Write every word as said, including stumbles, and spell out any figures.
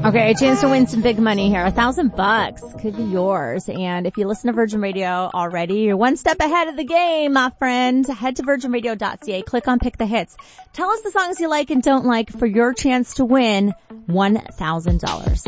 Okay, a chance to win some big money here. A thousand bucks could be yours. And if you listen to Virgin Radio already, you're one step ahead of the game, my friend. Head to virgin radio dot c a. Click on Pick the Hits. Tell us the songs you like and don't like for your chance to win one thousand dollars.